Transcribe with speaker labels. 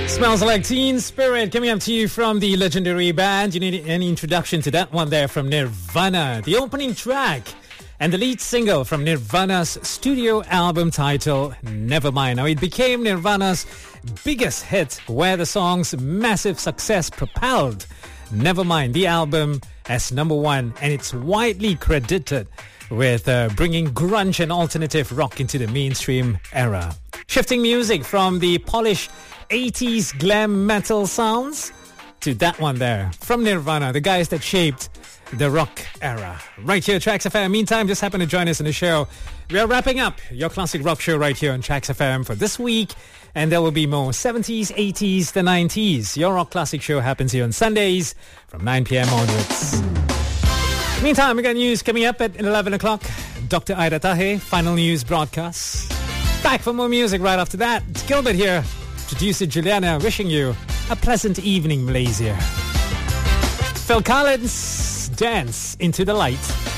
Speaker 1: Smells Like Teen Spirit coming up to you from the legendary band. You need any introduction to that one there from Nirvana. The opening track and the lead single from Nirvana's studio album titled Nevermind. Now, it became Nirvana's biggest hit, where the song's massive success propelled Nevermind, the album, as number one, and it's widely credited with bringing grunge and alternative rock into the mainstream era. Shifting music from the polished 80s glam metal sounds to that one there from Nirvana, the guys that shaped the rock era. Right here at Tracks FM. Meantime, just happen to join us in the show. We are wrapping up your classic rock show right here on Tracks FM for this week. And there will be more 70s, 80s, the 90s. Your rock classic show happens here on Sundays from 9 p.m. onwards. Meantime, we got news coming up at 11 o'clock. Dr. Ida Tahe, final news broadcast. Back for more music right after that. It's Gilbert here. Producer Juliana wishing you a pleasant evening, Malaysia. Phil Collins, Dance into the Light.